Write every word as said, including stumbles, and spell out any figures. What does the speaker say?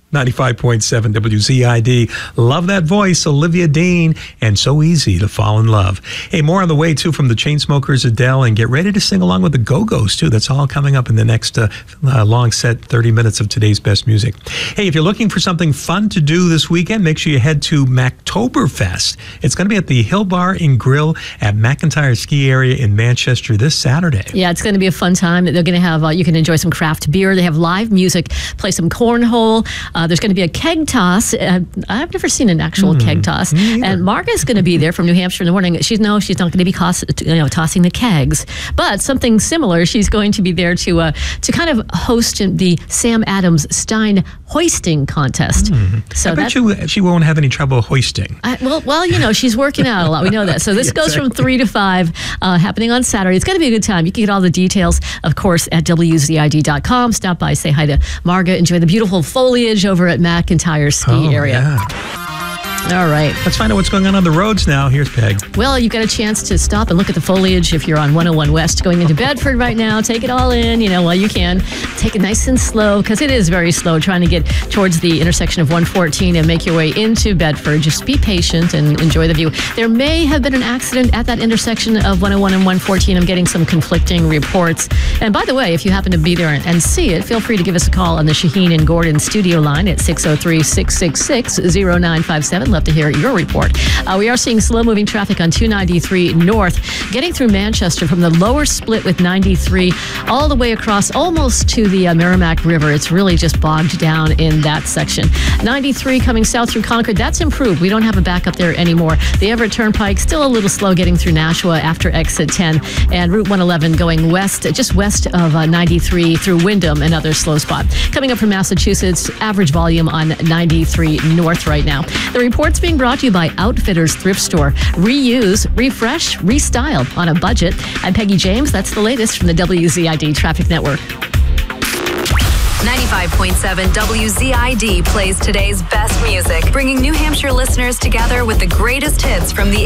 ninety-five point seven W Z I D. Love that voice, Olivia Dean, and so easy to fall in love. Hey, more on the way, too, from the Chainsmokers, Adele, and get ready to sing along with the Go-Go's, too. That's all coming up in the next uh, uh, long set thirty minutes of today's best music. Hey, if you're looking for something fun to do this weekend, make sure you head to Mactoberfest. It's going to be at the Hill Bar and Grill at McIntyre Ski Area in Manchester this Saturday. Yeah, it's going to be a fun time. They're going to have, uh, you can enjoy some craft beer. They have live music, play some cornhole. Uh, there's going to be a keg toss. Uh, I've never seen an actual mm, keg toss. And Marga's going to be there from New Hampshire in the morning. She's no, she's not going to be cost, you know, tossing the kegs, but something similar. She's going to be there to uh, to kind of host the Sam Adams Stein hoisting contest. Mm. So I bet you she won't have any trouble hoisting. I, well, well, you know, she's working out a lot. We know that. So this goes exactly. from three to five, uh, happening on Saturday. It's going to be a good time. You can get all the details, of course, at W Z I D dot com. Stop by, say hi to Marga, enjoy the beautiful foliage over at McIntyre Ski oh, Area. Yeah. All right. Let's find out what's going on on the roads now. Here's Peg. Well, you've got a chance to stop and look at the foliage if you're on one oh one West going into Bedford right now. Take it all in, you know, while you can. Take it nice and slow, because it is very slow trying to get towards the intersection of one fourteen and make your way into Bedford. Just be patient and enjoy the view. There may have been an accident at that intersection of one oh one and one fourteen. I'm getting some conflicting reports. And by the way, if you happen to be there and, and see it, feel free to give us a call on the Shaheen and Gordon studio line at six oh three, six six six, oh nine five seven. Love to hear your report. Uh, we are seeing slow-moving traffic on two ninety-three North, getting through Manchester from the lower split with ninety-three all the way across almost to the uh, Merrimack River. It's really just bogged down in that section. ninety-three coming south through Concord, that's improved. We don't have a backup there anymore. The Everett Turnpike, still a little slow getting through Nashua after exit ten, and Route one eleven going west, just west of uh, ninety-three through Wyndham, another slow spot. Coming up from Massachusetts, average volume on ninety-three North right now. The report's being brought to you by Outfitters Thrift Store. Reuse, refresh, restyle on a budget. I'm Peggy James. That's the latest from the W Z I D Traffic Network. ninety-five point seven W Z I D plays today's best music, bringing New Hampshire listeners together with the greatest hits from the